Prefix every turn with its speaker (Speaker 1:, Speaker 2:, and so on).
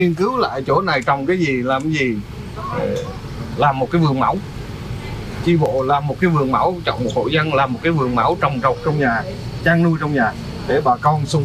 Speaker 1: nghiên cứu lại chỗ này trồng cái gì, làm cái gì, làm một cái vườn mẫu. Chi bộ làm một cái vườn mẫu, chọn một hộ dân làm một cái vườn mẫu trồng trọt trong nhà, chăn nuôi trong nhà để bà con xung